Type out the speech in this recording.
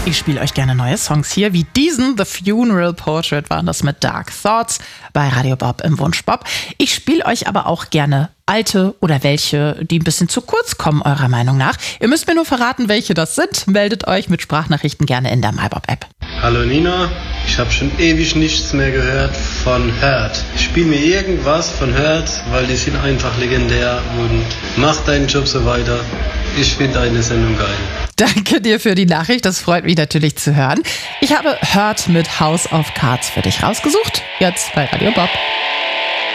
Ich spiele euch gerne neue Songs hier, wie diesen The Funeral Portrait waren das mit Dark Thoughts bei Radio Bob im Wunschbob. Ich spiele euch aber auch gerne alte oder welche, die ein bisschen zu kurz kommen, eurer Meinung nach. Ihr müsst mir nur verraten, welche das sind. Meldet euch mit Sprachnachrichten gerne in der MyBob-App. Hallo Nina, ich habe schon ewig nichts mehr gehört von Hurt. Spiel mir irgendwas von Hurt, weil die sind einfach legendär und mach deinen Job so weiter. Ich finde deine Sendung geil. Danke dir für die Nachricht, das freut mich natürlich zu hören. Ich habe Hurt mit House of Cards für dich rausgesucht, jetzt bei Radio Bob.